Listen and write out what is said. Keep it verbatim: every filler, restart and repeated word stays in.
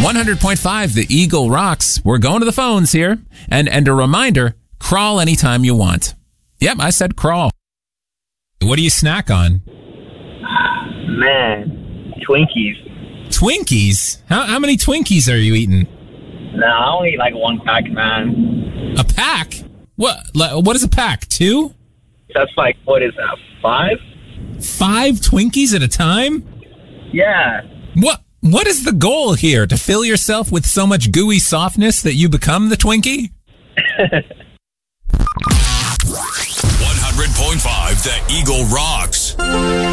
one hundred point five, the Eagle rocks. We're going to the phones here. And, and a reminder, crawl anytime you want. Yep, I said crawl. What do you snack on? Man, Twinkies. Twinkies? How, how many Twinkies are you eating? No, I only eat like one pack, man. A pack? What? What is a pack? Two? That's like, what is that, five? Five Twinkies at a time? Yeah. What? What is the goal here? To fill yourself with so much gooey softness that you become the Twinkie? one hundred point five, the Eagle rocks.